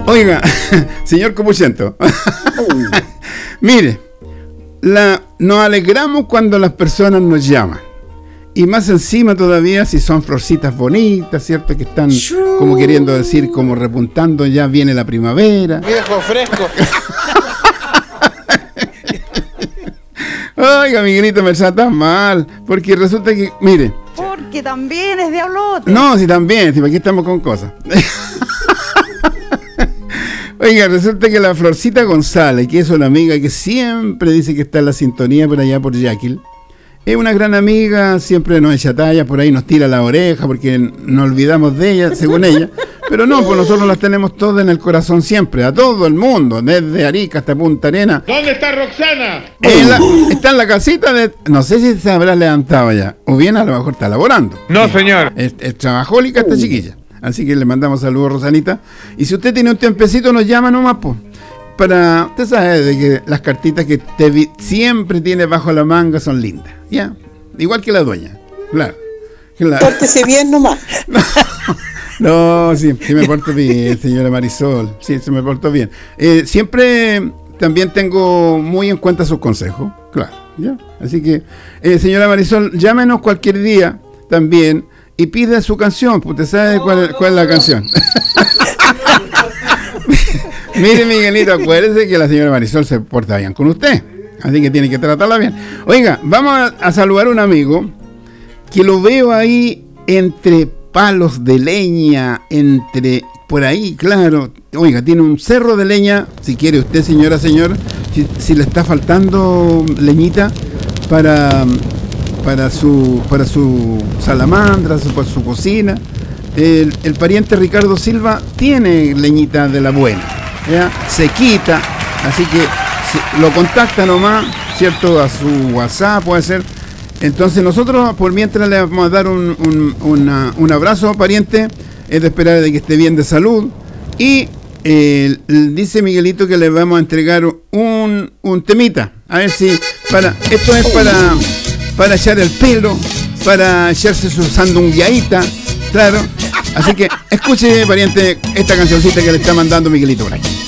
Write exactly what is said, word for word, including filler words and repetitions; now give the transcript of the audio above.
Oiga, señor Copuchento, mire, la, nos alegramos cuando las personas nos llaman. Y más encima todavía si son florcitas bonitas, ¿cierto? Que están como queriendo decir, como repuntando, ya viene la primavera. Viejo fresco. Oiga, Miguelito, me está mal, porque resulta que, mire. Porque también es diablote. No, sí, también, sí, aquí estamos con cosas. Oiga, resulta que la Florcita González, que es una amiga que siempre dice que está en la sintonía por allá por Yaquil, es una gran amiga, siempre nos echa talla, por ahí nos tira la oreja porque nos olvidamos de ella, según ella. Pero no, pues nosotros las tenemos todas en el corazón siempre, a todo el mundo, desde Arica hasta Punta Arenas. ¿Dónde está Roxana? En la, está en la casita de... No sé si se habrá levantado ya, o bien a lo mejor está laborando. No, señor. Es, es trabajólica esta chiquilla. Así que le mandamos saludos, Rosanita. Y si usted tiene un tiempecito, nos llama nomás, pues. Para, usted sabe de que las cartitas que te vi, siempre tiene bajo la manga son lindas, ¿ya? Igual que la dueña, claro. claro. Pórtese bien nomás. No, sí, sí me porto bien, señora Marisol, sí, se me portó bien. Eh, siempre también tengo muy en cuenta sus consejos, claro, ¿ya? Así que, eh, señora Marisol, llámenos cualquier día también y pida su canción, pues usted sabe cuál, cuál es la canción. Mire, Miguelito, acuérdese que la señora Marisol se porta bien con usted, así que tiene que tratarla bien. Oiga, vamos a, a saludar a un amigo que lo veo ahí entre palos de leña, entre por ahí, claro. Oiga, tiene un cerro de leña, si quiere usted, señora, señor, si, si le está faltando leñita para, para su para su salamandra, su, para su cocina. El, el pariente Ricardo Silva tiene leñita de la buena, ¿ya? Se quita, así que si, lo contacta nomás, ¿cierto? A su WhatsApp puede ser. Entonces nosotros por mientras le vamos a dar un, un, una, un abrazo, pariente, es de esperar de que esté bien de salud. Y eh, dice Miguelito que le vamos a entregar un, un temita, a ver si, para esto es para, para echar el pelo, para echarse su sandungueadita, claro. Así que escuche, pariente, esta cancioncita que le está mandando Miguelito por aquí.